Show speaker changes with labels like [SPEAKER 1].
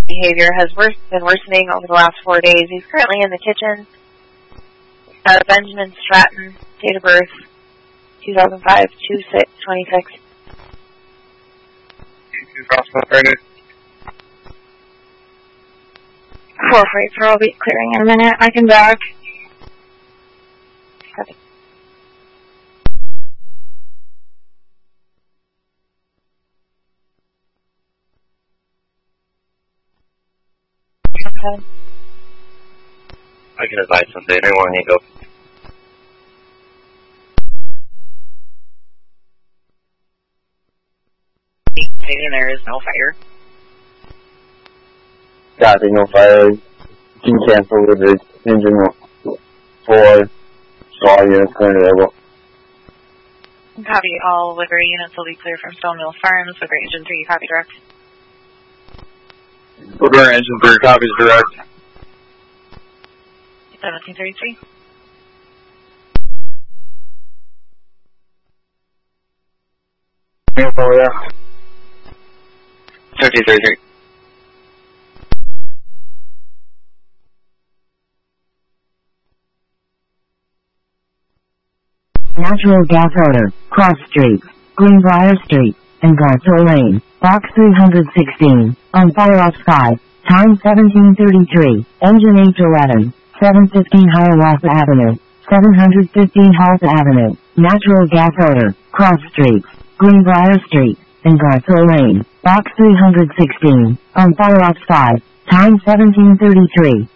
[SPEAKER 1] behavior has been worsening over the last 4 days. He's currently in the kitchen. Benjamin Stratton, date of birth 2005-26.
[SPEAKER 2] I'll be clearing in a minute. I can back.
[SPEAKER 1] Okay.
[SPEAKER 3] I can advise something. Anyone need to go?
[SPEAKER 4] There is no fire.
[SPEAKER 5] Copy, no fire. Can cancel with the engine 4. So all units currently available.
[SPEAKER 4] Copy, all livery units will be clear from Stone Mill Farms. Livery Engine 3, copy direct.
[SPEAKER 6] Livery Engine 3, copies direct.
[SPEAKER 4] 1733.
[SPEAKER 6] Info, yeah.
[SPEAKER 3] 1733.
[SPEAKER 7] Natural gas odor, Cross Street, Greenbrier Street, and Garfield Lane, Box 316, on fire off sky, time 1733, engine H11, 715 Hiawatha Avenue, 715 Halta Avenue, natural gas odor, Cross Street, Greenbrier Street, and Garfield Lane, Box 316, on fire off sky, time 1733.